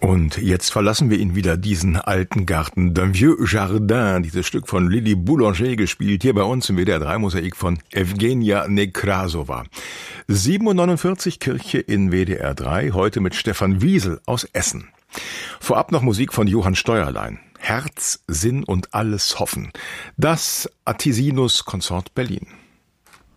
Und jetzt verlassen wir ihn wieder, diesen alten Garten, D'un Vieux Jardin, dieses Stück von Lily Boulanger, gespielt hier bei uns im WDR 3 Mosaik von Evgenia Nekrasova. 7:49 Kirche in WDR 3, heute mit Stefan Wiesel aus Essen. Vorab noch Musik von Johann Steuerlein. Herz, Sinn und alles Hoffen. Das Atisinus Konsort Berlin.